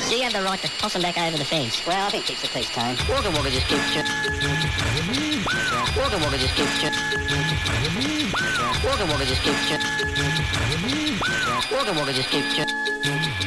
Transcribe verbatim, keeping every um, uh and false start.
Do you have the right to toss him back over the fence? Well, I think keeps the peace, Tone. Walker Walker just keeps... Walker Walker just keeps... Walker Walker just keeps... Walker Walker just keeps...